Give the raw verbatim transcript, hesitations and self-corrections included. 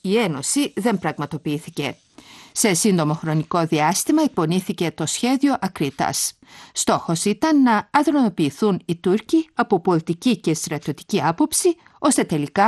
Σοβιετική Ένωση δεν πραγματοποιήθηκε. Σε σύντομο χρονικό διάστημα εκπονήθηκε το σχέδιο Ακρίτας. Στόχος ήταν να αδρανοποιηθούν οι Τούρκοι από πολιτική και στρατιωτική άποψη, ώστε τελικά